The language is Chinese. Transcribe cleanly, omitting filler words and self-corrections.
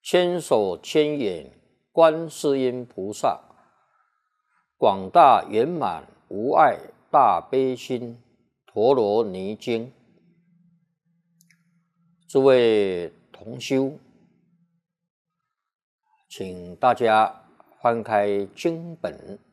千手千眼观世音菩萨，广大圆满无碍大悲心陀罗尼经。诸位同修，请大家翻开经本，